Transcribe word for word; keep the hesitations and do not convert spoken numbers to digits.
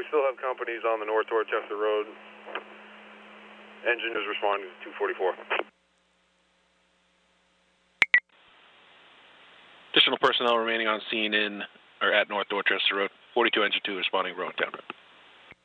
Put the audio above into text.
still have companies on the North Dorchester Road. Engine is responding to two forty-four. Additional personnel remaining on scene in or at North Dorchester Road. forty-two Engine two responding road down.